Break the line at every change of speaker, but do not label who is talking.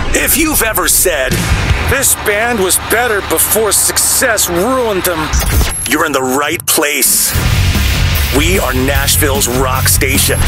If you've ever said, "This band was better before success ruined them," you're in the right place. We are Nashville's rock station.